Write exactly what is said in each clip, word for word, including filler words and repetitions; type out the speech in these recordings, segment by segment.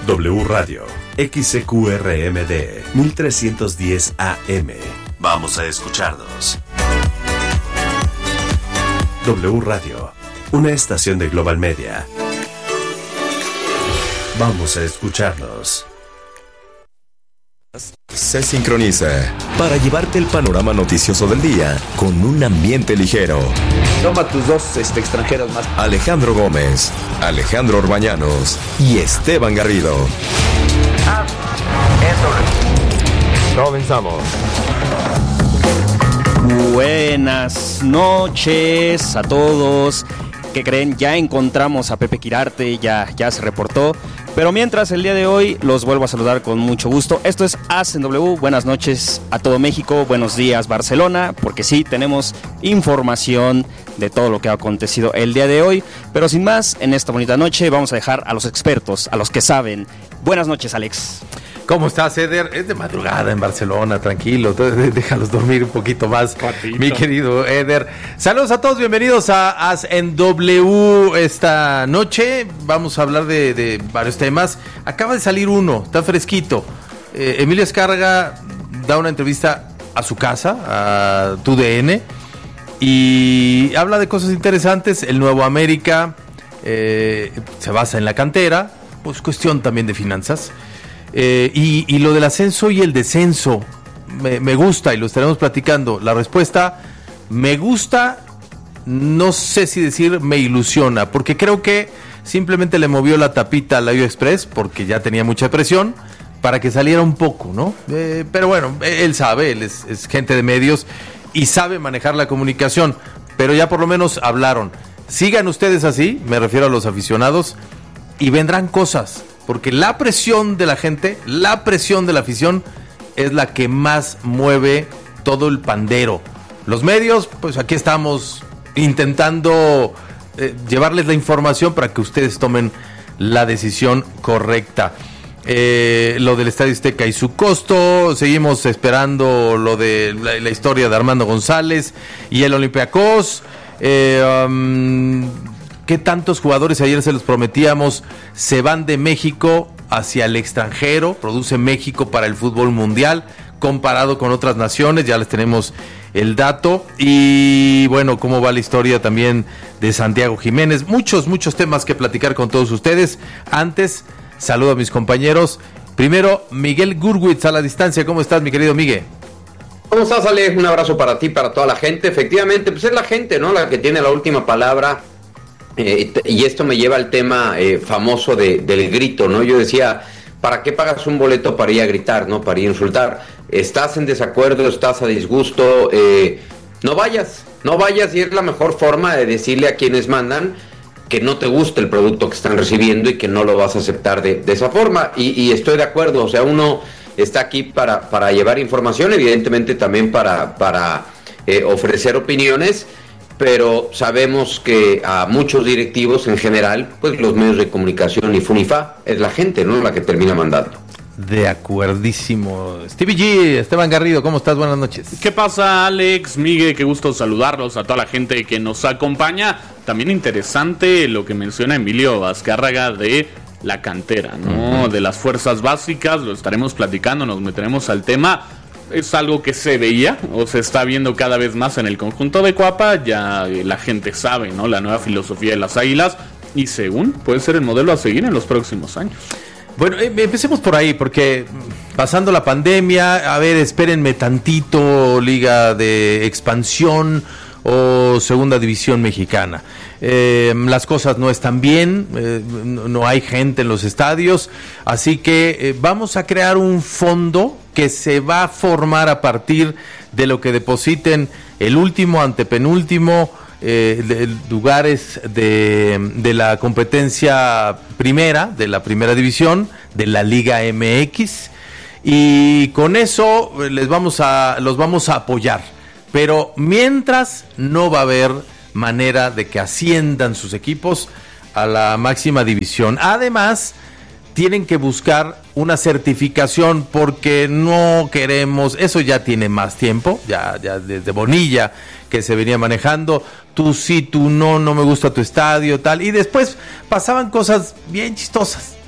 W Radio, X C Q R M D, mil trescientos diez A M. Vamos a escucharnos. W Radio, una estación de Global Media. Vamos a escucharnos. Se sincroniza para llevarte el panorama noticioso del día con un ambiente ligero. Toma tus dos este, extranjeros más. Alejandro Gómez, Alejandro Orbañanos y Esteban Garrido. Ah, Comenzamos. Buenas noches a todos. ¿Qué creen? Ya encontramos a Pepe Quirarte, ya, ya se reportó. Pero mientras, el día de hoy los vuelvo a saludar con mucho gusto. Esto es A C en W. Buenas noches a todo México. Buenos días, Barcelona. Porque sí, tenemos información de todo lo que ha acontecido el día de hoy. Pero sin más, en esta bonita noche vamos a dejar a los expertos, a los que saben. Buenas noches, Alex. ¿Cómo estás, Eder? Es de madrugada en Barcelona, tranquilo, déjalos dormir un poquito más, Patito. Mi querido Eder. Saludos a todos, bienvenidos a As en W esta noche. Vamos a hablar de, de varios temas. Acaba de salir uno, está fresquito. Eh, Emilio Azcárraga da una entrevista a su casa, a Tu D N, y habla de cosas interesantes. El Nuevo América eh, se basa en la cantera, pues cuestión también de finanzas. Eh, y, y lo del ascenso y el descenso me, me gusta y lo estaremos platicando. La respuesta, me gusta, no sé si decir me ilusiona, porque creo que simplemente le movió la tapita a la U Express porque ya tenía mucha presión para que saliera un poco, ¿no? Eh, pero bueno, él sabe, él es, es gente de medios y sabe manejar la comunicación, pero ya por lo menos hablaron. Sigan ustedes así, me refiero a los aficionados, y vendrán cosas. Porque la presión de la gente, la presión de la afición es la que más mueve todo el pandero. Los medios, pues aquí estamos intentando eh, llevarles la información para que ustedes tomen la decisión correcta. Eh, lo del Estadio Azteca y su costo, seguimos esperando lo de la, la historia de Armando González y el Olympiacos. Eh, um, ¿Qué tantos jugadores, ayer se los prometíamos, se van de México hacia el extranjero? Produce México para el fútbol mundial comparado con otras naciones, ya les tenemos el dato. Y bueno, cómo va la historia también de Santiago Jiménez. Muchos, muchos temas que platicar con todos ustedes. Antes, saludo a mis compañeros. Primero, Miguel Gurwitz a la distancia. ¿Cómo estás, mi querido Miguel? ¿Cómo estás, Ale? Un abrazo para ti, para toda la gente. Efectivamente, pues es la gente, ¿no?, la que tiene la última palabra. Eh, y esto me lleva al tema eh, famoso de, del grito, ¿no? Yo decía, ¿para qué pagas un boleto para ir a gritar, no? Para ir a insultar. Estás en desacuerdo, estás a disgusto, eh, no vayas, no vayas, y es la mejor forma de decirle a quienes mandan que no te gusta el producto que están recibiendo y que no lo vas a aceptar de, de esa forma. Y, y estoy de acuerdo, o sea, uno está aquí para, para llevar información, evidentemente también para, para eh, ofrecer opiniones, pero sabemos que a muchos directivos en general, pues los medios de comunicación y Funifa es la gente, ¿no?, la que termina mandando. De acuerdísimo. Stevie G, Esteban Garrido, ¿cómo estás? Buenas noches. ¿Qué pasa, Alex, Miguel? Qué gusto saludarlos, a toda la gente que nos acompaña. También interesante lo que menciona Emilio Azcárraga de la cantera, ¿no? Uh-huh. De las fuerzas básicas, lo estaremos platicando, nos meteremos al tema. Es algo que se veía o se está viendo cada vez más en el conjunto de Cuapa. Ya la gente sabe, ¿no?, la nueva filosofía de las Águilas, y según puede ser el modelo a seguir en los próximos años. Bueno, eh, empecemos por ahí, porque pasando la pandemia, a ver, espérenme tantito, Liga de Expansión o Segunda División Mexicana. Eh, las cosas no están bien, eh, no, no hay gente en los estadios, así que eh, vamos a crear un fondo que se va a formar a partir de lo que depositen el último, antepenúltimo eh, de, lugares de, de la competencia primera, de la primera división, de la Liga M X, y con eso les vamos a, los vamos a apoyar, pero mientras no va a haber manera de que asciendan sus equipos a la máxima división. Además, tienen que buscar una certificación porque no queremos, eso ya tiene más tiempo, ya, ya desde Bonilla que se venía manejando, tú sí, tú no, no me gusta tu estadio, tal, y después pasaban cosas bien chistosas,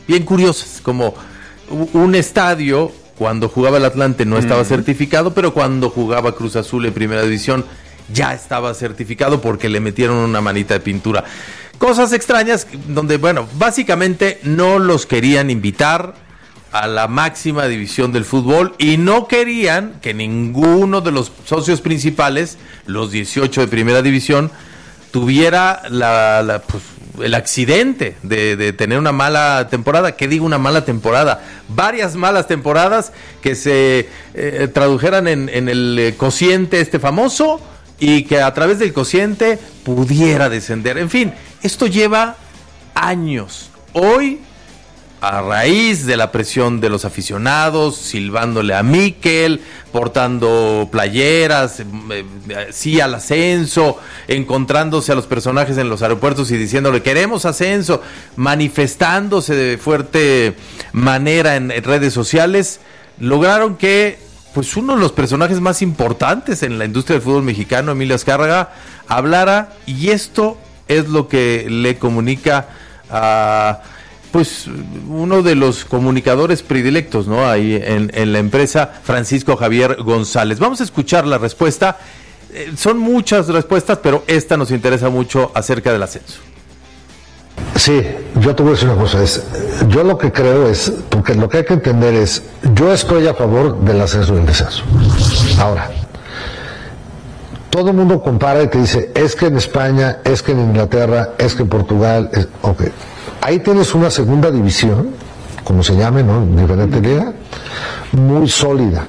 bien curiosas, como un estadio, cuando jugaba el Atlante no estaba mm. certificado, pero cuando jugaba Cruz Azul en Primera División ya estaba certificado porque le metieron una manita de pintura. Cosas extrañas donde, bueno, básicamente no los querían invitar a la máxima división del fútbol y no querían que ninguno de los socios principales, los dieciocho de Primera División, tuviera la, la pues, el accidente de, de tener una mala temporada. ¿Qué digo una mala temporada? Varias malas temporadas que se eh, tradujeran en, en el cociente este famoso y que a través del cociente pudiera descender. En fin, esto lleva años. Hoy, a raíz de la presión de los aficionados, silbándole a Mikel, portando playeras, eh, sí al ascenso, encontrándose a los personajes en los aeropuertos y diciéndole queremos ascenso, manifestándose de fuerte manera en, en redes sociales, lograron que pues uno de los personajes más importantes en la industria del fútbol mexicano, Emilio Azcárraga, hablara, y esto es lo que le comunica a pues uno de los comunicadores predilectos, ¿no? Ahí en, en la empresa, Francisco Javier González. Vamos a escuchar la respuesta. Eh, son muchas respuestas, pero esta nos interesa mucho acerca del ascenso. Sí, yo te voy a decir una cosa, es, yo lo que creo es, porque lo que hay que entender es, yo estoy a favor del ascenso y del descenso. Ahora, todo el mundo compara y te dice, es que en España, es que en Inglaterra, es que en Portugal, es, ok. Ahí tienes una segunda división, como se llame, ¿no? En diferente liga, muy sólida.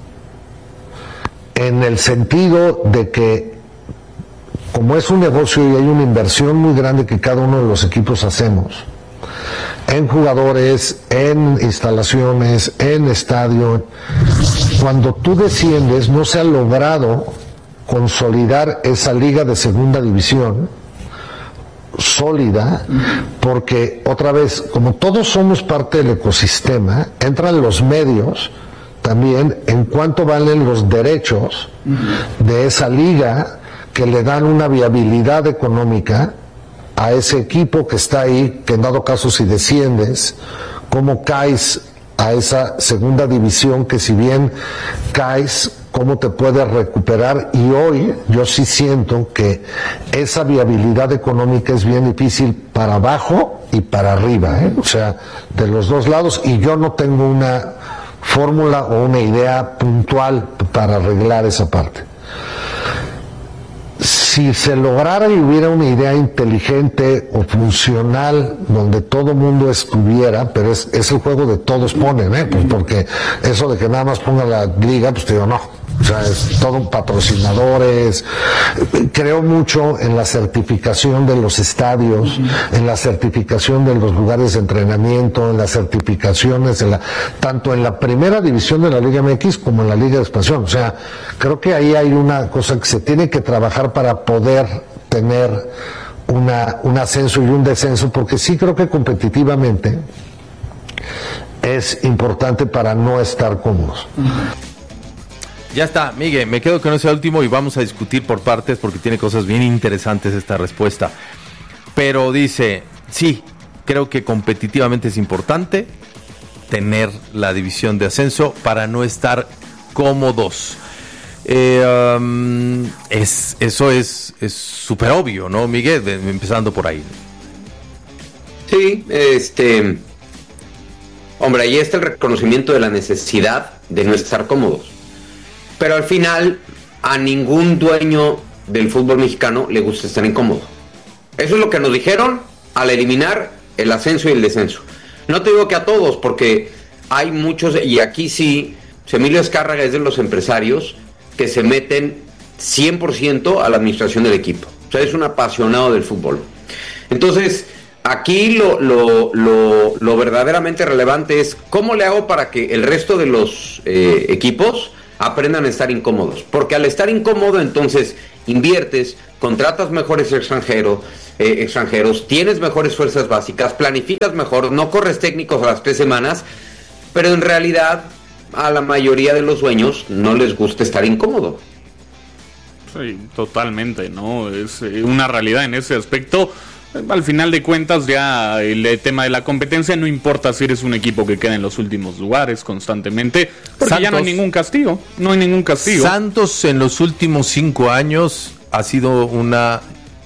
En el sentido de que, como es un negocio y hay una inversión muy grande que cada uno de los equipos hacemos, en jugadores, en instalaciones, en estadio, cuando tú desciendes no se ha logrado consolidar esa liga de segunda división sólida, porque otra vez, como todos somos parte del ecosistema, entran los medios también en cuánto valen los derechos de esa liga que le dan una viabilidad económica a ese equipo que está ahí, que en dado caso si desciendes, cómo caes a esa segunda división, que si bien caes, cómo te puedes recuperar. Y hoy yo sí siento que esa viabilidad económica es bien difícil para abajo y para arriba, ¿eh? O sea, de los dos lados, y yo no tengo una fórmula o una idea puntual para arreglar esa parte. Si se lograra y hubiera una idea inteligente o funcional donde todo mundo estuviera, pero es, es el juego de todos ponen, ¿eh? Pues porque eso de que nada más ponga la liga, pues te digo, no. O sea, es todo patrocinadores. Creo mucho en la certificación de los estadios, uh-huh. en la certificación de los lugares de entrenamiento, en las certificaciones, en la, tanto en la primera división de la Liga M X como en la Liga de Expansión. O sea, creo que ahí hay una cosa que se tiene que trabajar para poder tener una, un ascenso y un descenso, porque sí creo que competitivamente es importante para no estar cómodos. Uh-huh. Ya está, Miguel, me quedo con ese último y vamos a discutir por partes porque tiene cosas bien interesantes esta respuesta. Pero dice, sí, creo que competitivamente es importante tener la división de ascenso para no estar cómodos. Eh, um, es, eso es es súper obvio, ¿no, Miguel? De, empezando por ahí. Sí, este... Hombre, ahí está el reconocimiento de la necesidad de no estar cómodos. Pero al final, a ningún dueño del fútbol mexicano le gusta estar incómodo. Eso es lo que nos dijeron al eliminar el ascenso y el descenso. No te digo que a todos, porque hay muchos, y aquí sí, Emilio Azcárraga es de los empresarios que se meten cien por ciento a la administración del equipo. O sea, es un apasionado del fútbol. Entonces, aquí lo, lo, lo, lo verdaderamente relevante es cómo le hago para que el resto de los eh, equipos aprendan a estar incómodos, porque al estar incómodo entonces inviertes, contratas mejores extranjeros, eh, extranjeros, tienes mejores fuerzas básicas, planificas mejor, no corres técnicos a las tres semanas, pero en realidad a la mayoría de los dueños no les gusta estar incómodo. Sí, totalmente, ¿no? Es una realidad en ese aspecto. Al final de cuentas, ya el tema de la competencia no importa si eres un equipo que queda en los últimos lugares constantemente, porque Santos, ya no hay ningún castigo, no hay ningún castigo. Santos en los últimos cinco años ha sido una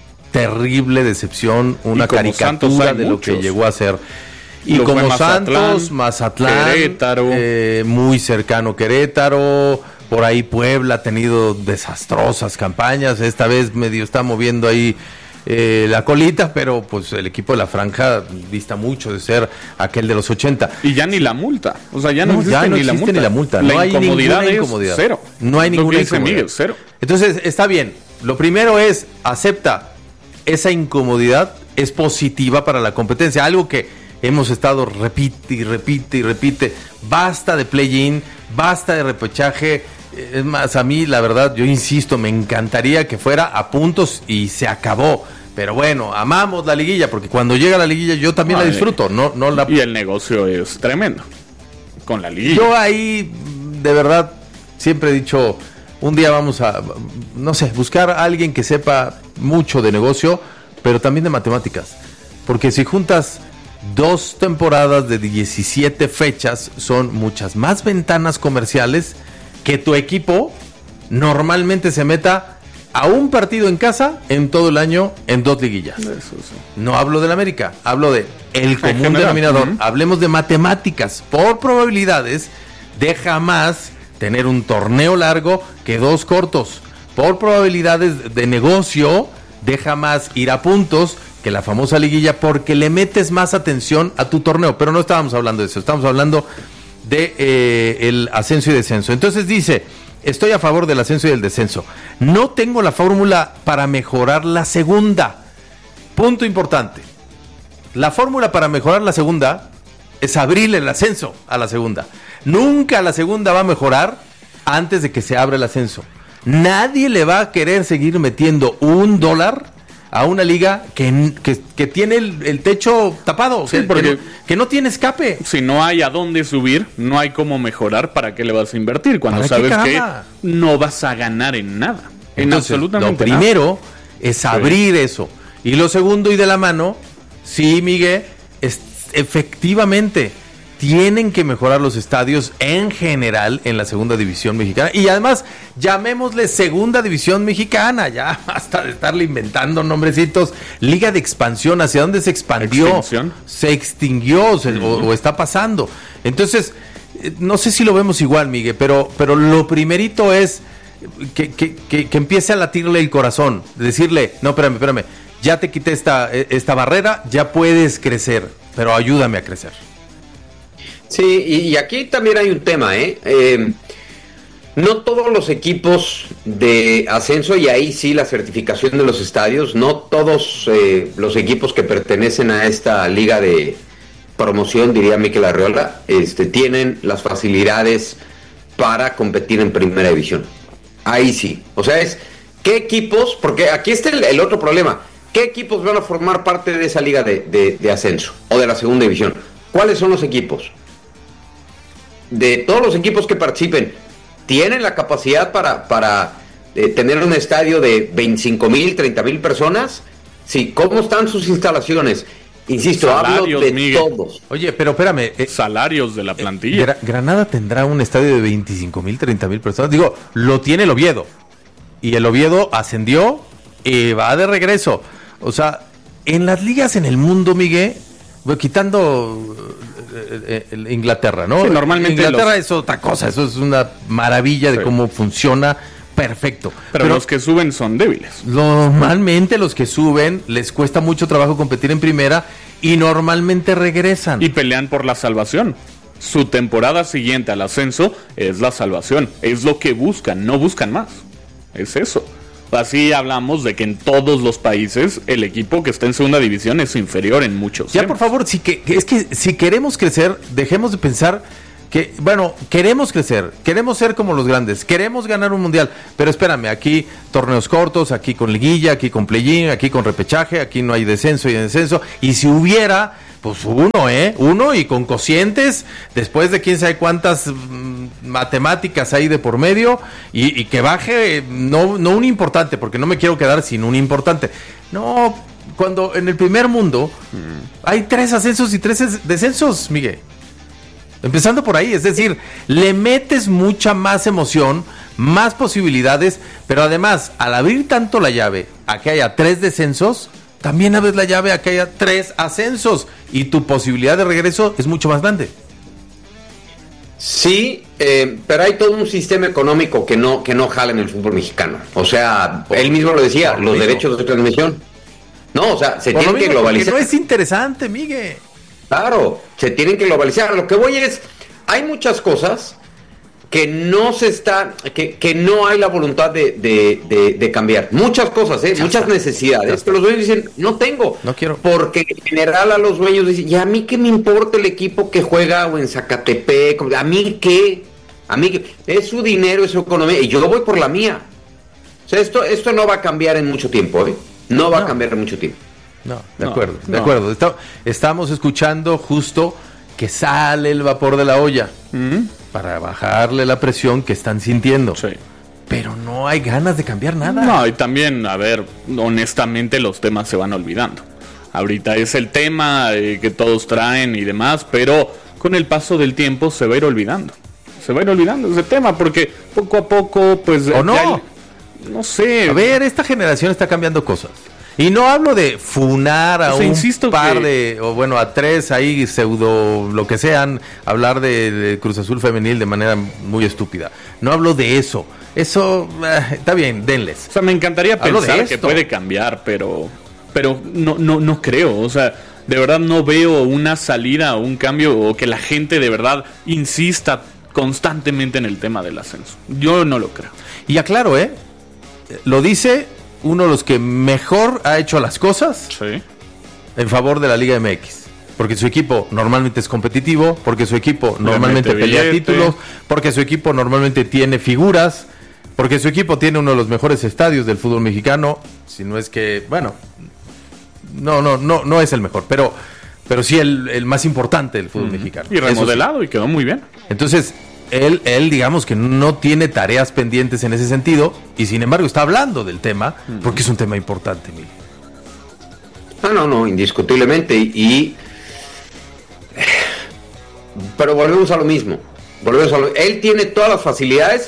terrible decepción, una caricatura de lo que llegó a ser. Y lo como Santos, Mazatlán, Querétaro, eh, muy cercano Querétaro, por ahí Puebla ha tenido desastrosas campañas, esta vez medio está moviendo ahí eh, la colita, pero pues el equipo de la franja dista mucho de ser aquel de los ochenta. Y ya ni la multa, o sea, ya no, no existe, ya no ni, existe la multa. ni la multa. La no hay incomodidad ninguna es incomodidad. Cero. No hay ninguna incomodidad. Miguel, cero. Entonces, está bien. Lo primero es, acepta esa incomodidad, es positiva para la competencia, algo que hemos estado repite y repite y repite. Basta de play-in, basta de repechaje. Es más, a mí, la verdad, yo insisto, me encantaría que fuera a puntos y se acabó. Pero bueno, amamos la liguilla, porque cuando llega la liguilla yo también Ay, la disfruto. No, no la... Y el negocio es tremendo con la liguilla. Yo ahí, de verdad, siempre he dicho, un día vamos a, no sé, buscar a alguien que sepa mucho de negocio, pero también de matemáticas. Porque si juntas dos temporadas de diecisiete fechas, son muchas más ventanas comerciales que tu equipo normalmente se meta a un partido en casa en todo el año en dos liguillas. Eso, sí. No hablo del América, hablo de el común denominador. Uh-huh. Hablemos de matemáticas. Por probabilidades, deja más tener un torneo largo que dos cortos. Por probabilidades de negocio, deja más ir a puntos que la famosa liguilla, porque le metes más atención a tu torneo. Pero no estábamos hablando de eso, estamos hablando de eh, el ascenso y descenso. Entonces dice, estoy a favor del ascenso y del descenso. No tengo la fórmula para mejorar la segunda. Punto importante. La fórmula para mejorar la segunda es abrirle el ascenso a la segunda. Nunca la segunda va a mejorar antes de que se abra el ascenso. Nadie le va a querer seguir metiendo un dólar a una liga que, que, que tiene el, el techo tapado, sí, que, porque que, no, que no tiene escape. Si no hay a dónde subir, no hay cómo mejorar, ¿para qué le vas a invertir? Cuando sabes que no vas a ganar en nada. En Entonces, absolutamente lo primero nada. es abrir sí. eso. Y lo segundo, y de la mano, sí, Miguel, es, efectivamente, tienen que mejorar los estadios en general en la segunda división mexicana. Y además, llamémosle segunda división mexicana, ya basta de estarle inventando nombrecitos. Liga de expansión, ¿hacia dónde se expandió? ¿Extinción? Se extinguió se, uh-huh. o, o está pasando. Entonces, no sé si lo vemos igual, Miguel, pero, pero lo primerito es que, que, que, que empiece a latirle el corazón, decirle, no, espérame, espérame, ya te quité esta, esta barrera, ya puedes crecer, pero ayúdame a crecer. Sí, y, y aquí también hay un tema, ¿eh? ¿eh? No todos los equipos de ascenso, y ahí sí la certificación de los estadios, no todos eh, los equipos que pertenecen a esta liga de promoción, diría Mikel Arriola, este, tienen las facilidades para competir en primera división. Ahí sí. O sea, es, ¿qué equipos? Porque aquí está el, el otro problema. ¿Qué equipos van a formar parte de esa liga de, de, de ascenso o de la segunda división? ¿Cuáles son los equipos? De todos los equipos que participen, ¿tienen la capacidad para, para eh, tener un estadio de veinticinco mil, treinta mil personas? Sí, ¿cómo están sus instalaciones? Insisto, salarios, hablo de Miguel. Todos. Oye, pero espérame. Eh, salarios de la plantilla. Eh, Gra- Granada tendrá un estadio de veinticinco mil, treinta mil personas. Digo, lo tiene el Oviedo. Y el Oviedo ascendió y va de regreso. O sea, en las ligas en el mundo, Miguel, bueno, quitando eh, eh, Inglaterra, ¿no? Sí, normalmente Inglaterra los... es otra cosa. Eso es una maravilla de sí. cómo funciona. Perfecto. Pero, Pero los que suben son débiles. Normalmente los que suben les cuesta mucho trabajo competir en primera y normalmente regresan. Y pelean por la salvación. Su temporada siguiente al ascenso es la salvación. Es lo que buscan, no buscan más. Es eso. Así hablamos de que en todos los países el equipo que está en segunda división es inferior en muchos. Ya, temas. Por favor, si que, es que si queremos crecer, dejemos de pensar que, bueno, queremos crecer, queremos ser como los grandes, queremos ganar un mundial, pero espérame, aquí torneos cortos, aquí con liguilla, aquí con play-in, aquí con repechaje, aquí no hay descenso y descenso, y si hubiera, pues uno, ¿eh? Uno y con cocientes, después de quién sabe cuántas mmm, matemáticas hay de por medio, y, y que baje, no, no un importante, porque no me quiero quedar sin un importante, no, cuando en el primer mundo mm. hay tres ascensos y tres descensos, Miguel. Empezando por ahí, es decir, le metes mucha más emoción, más posibilidades, pero además, al abrir tanto la llave a que haya tres descensos, también abres la llave a que haya tres ascensos y tu posibilidad de regreso es mucho más grande. Sí, eh, pero hay todo un sistema económico que no que no jala en el fútbol mexicano. O sea, por, él mismo lo decía, los mismo. derechos de transmisión. No, o sea, se por tienen que globalizar. No es interesante, Miguel. Claro, se tienen que globalizar. Lo que voy es, hay muchas cosas que no se está, que, que no hay la voluntad de, de, de, de cambiar. Muchas cosas, ¿eh? muchas está. necesidades. Que los dueños dicen, no tengo. No quiero. Porque en general a los dueños dicen, ¿y a mí qué me importa el equipo que juega o en Zacatepec? ¿A mí qué? A mí qué? Es su dinero, es su economía, y yo voy por la mía. O sea, esto, esto no va a cambiar en mucho tiempo, ¿eh? No va no. a cambiar en mucho tiempo. No, de no, acuerdo, de no. acuerdo. Está, estamos escuchando justo que sale el vapor de la olla ¿Mm? para bajarle la presión que están sintiendo. Sí. Pero no hay ganas de cambiar nada. No, y también, a ver, honestamente los temas se van olvidando. Ahorita es el tema eh, que todos traen y demás, pero con el paso del tiempo se va a ir olvidando. Se va a ir olvidando ese tema porque poco a poco, pues... ¿O no? Ya, no sé. A ver, esta generación está cambiando cosas. Y no hablo de funar a o sea, un par que... de, o bueno, a tres ahí pseudo, lo que sean, hablar de, de Cruz Azul femenil de manera muy estúpida. No hablo de eso. Eso, eh, está bien, denles. O sea, me encantaría hablo pensar que puede cambiar, pero pero no, no, no creo. O sea, de verdad no veo una salida o un cambio o que la gente de verdad insista constantemente en el tema del ascenso. Yo no lo creo. Y aclaro, ¿eh? Lo dice... uno de los que mejor ha hecho las cosas sí. en favor de la Liga M X. Porque su equipo normalmente es competitivo, porque su equipo normalmente pelea títulos, porque su equipo normalmente tiene figuras, porque su equipo tiene uno de los mejores estadios del fútbol mexicano, si no es que, bueno, no, no, no, no es el mejor, pero, pero sí el, el más importante del fútbol mm. mexicano. Y remodelado sí. y quedó muy bien. Entonces... Él, él, digamos que no tiene tareas pendientes en ese sentido y sin embargo está hablando del tema porque es un tema importante, Miguel. No, no, no, indiscutiblemente. Y, pero volvemos a lo mismo. Volvemos a lo, él tiene todas las facilidades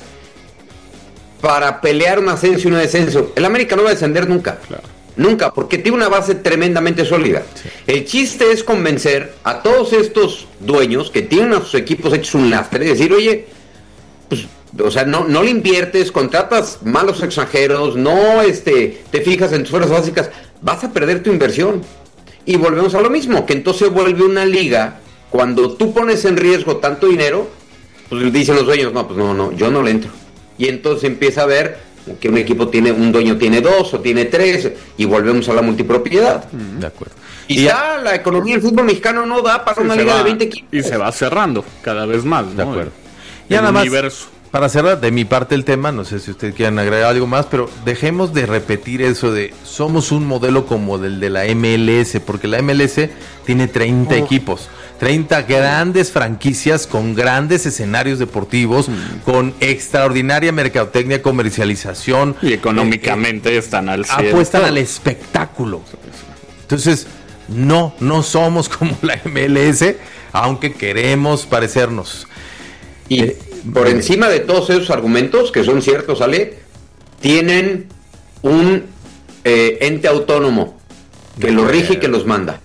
para pelear un ascenso y un descenso. El América no va a descender nunca. Claro. Nunca, porque tiene una base tremendamente sólida. Sí. El chiste es convencer a todos estos dueños que tienen a sus equipos hechos un lastre y decir, oye, pues, o sea, no, no le inviertes, contratas malos extranjeros, no este, te fijas en tus fuerzas básicas, vas a perder tu inversión. Y volvemos a lo mismo, que entonces vuelve una liga, cuando tú pones en riesgo tanto dinero, pues dicen los dueños, no, pues no, no, yo no le entro. Y entonces empieza a ver que un equipo tiene, un dueño tiene dos o tiene tres y volvemos a la multipropiedad. De acuerdo. Y ya la economía del fútbol mexicano no da para sí, una liga va, de veinte equipos. Y se va cerrando cada vez más, ¿no? De acuerdo. Y nada más, para cerrar de mi parte el tema, no sé si ustedes quieren agregar algo más, pero dejemos de repetir eso de somos un modelo como del de la M L S, porque la M L S tiene treinta oh. equipos. treinta grandes franquicias con grandes escenarios deportivos, mm. con extraordinaria mercadotecnia, comercialización. Y económicamente eh, están al cielo. Apuestan al espectáculo. Entonces, no, no somos como la M L S, aunque queremos parecernos. Y eh, por eh, encima de todos esos argumentos, que son ciertos, Ale, tienen un eh, ente autónomo que los rige y que los manda.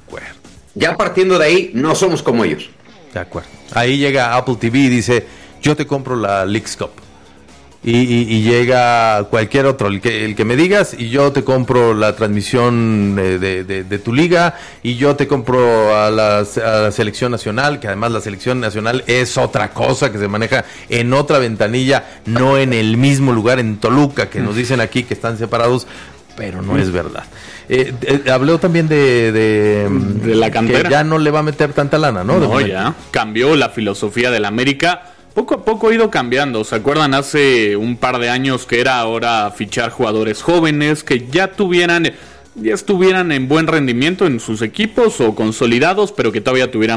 Ya partiendo de ahí, no somos como ellos. De acuerdo. Ahí llega Apple T V y dice, yo te compro la Leagues Cup. Y, y, y llega cualquier otro, el que, el que me digas, y yo te compro la transmisión de, de, de, de tu liga, y yo te compro a la, a la selección nacional, que además la selección nacional es otra cosa, que se maneja en otra ventanilla, no en el mismo lugar, en Toluca, que nos dicen aquí que están separados, pero no es verdad. Eh, eh, habló también de, de, de la cantera. Que ya no le va a meter tanta lana, ¿no? No, ya cambió la filosofía del América. Poco a poco ha ido cambiando. ¿Se acuerdan hace un par de años que era ahora fichar jugadores jóvenes que ya tuvieran, ya estuvieran en buen rendimiento en sus equipos o consolidados, pero que todavía tuvieran